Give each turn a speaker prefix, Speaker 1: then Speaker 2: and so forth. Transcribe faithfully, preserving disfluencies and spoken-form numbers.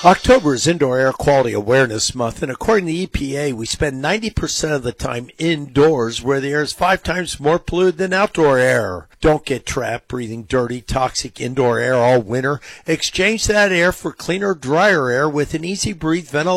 Speaker 1: October is Indoor Air Quality Awareness Month, and according to the E P A, we spend ninety percent of the time indoors, where the air is five times more polluted than outdoor air. Don't get trapped breathing dirty, toxic indoor air all winter. Exchange that air for cleaner, drier air with an easy-breathe ventilation